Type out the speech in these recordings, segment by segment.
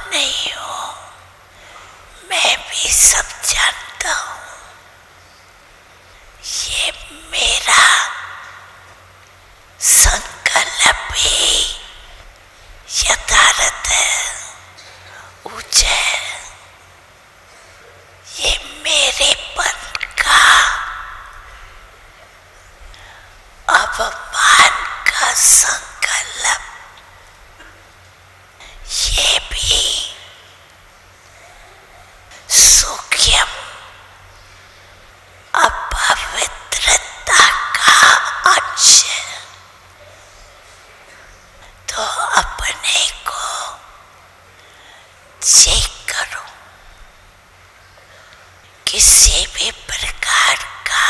नहीं हो, मैं भी सब जानता हूं। ये मेरा संकल्प ही यथार्थ है, ऊंचे। ये मेरेपन का, अपमान का संकल्प, ये भी सूक्ष्म अपवित्रता का अंश है। तो अपने को चेक करो। किसी भी प्रकार का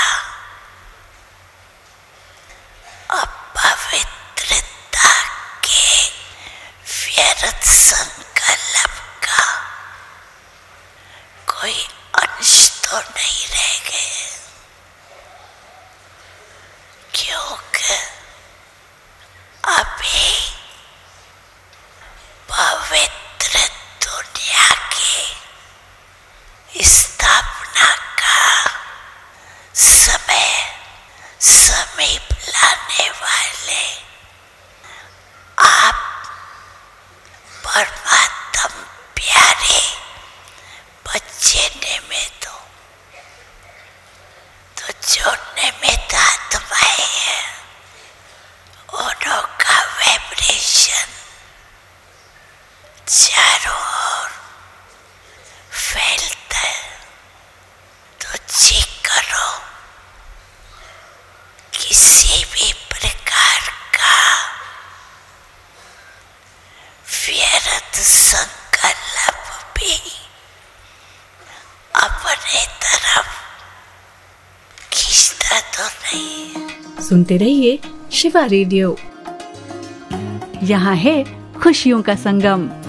अपवित्रता के व्यर्थ संकल्प का कोई अंश तो नहीं रह गए, क्योंकि अभी पवित्र दुनिया की स्थापना का समय समीप लाने वाले आप परमात्मा प्यारे बच्चे निमित्त हो। तो जो निमित्त आत्माएं हैं, उनों का वाइब्रेशन चारों ओर फैलता है। तो चेक करो, किसी भी प्रकार का व्यर्थ संकल्प भी अपने तरफ खींचता तो नहीं। सुनते रहिए शिवा रेडियो, यहाँ है खुशियों का संगम।